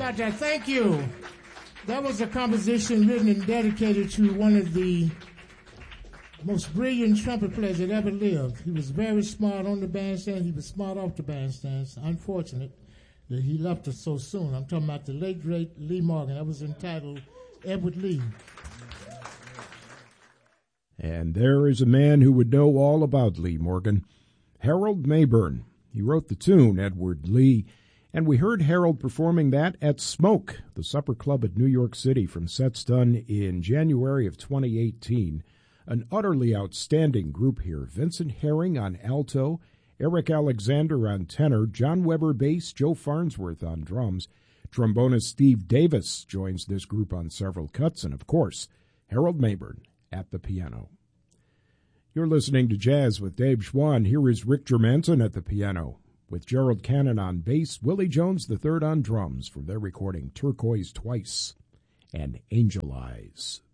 about that? Thank you. That was a composition written and dedicated to one of the most brilliant trumpet players that ever lived. He was very smart on the bandstand. He was smart off the bandstand. It's unfortunate that he left us so soon. I'm talking about the late, great Lee Morgan. That was entitled Edward Lee. And there is a man who would know all about Lee Morgan, Harold Mayburn. He wrote the tune, Edward Lee, and we heard Harold performing that at Smoke, the supper club at New York City, from sets done in January of 2018. An utterly outstanding group here. Vincent Herring on alto, Eric Alexander on tenor, John Weber bass, Joe Farnsworth on drums. Trombonist Steve Davis joins this group on several cuts, and of course, Harold Mayburn at the piano. You're listening to Jazz with Dave Schwann. Here is Rick Germanson at the piano, with Gerald Cannon on bass, Willie Jones III on drums, from their recording Turquoise Twice and Angel Eyes.